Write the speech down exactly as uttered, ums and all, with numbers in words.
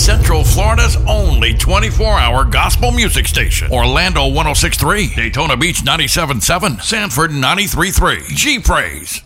Central Florida's only twenty-four hour gospel music station. Orlando one oh six point three, Daytona Beach ninety-seven point seven, Sanford ninety-three point three. G Praise.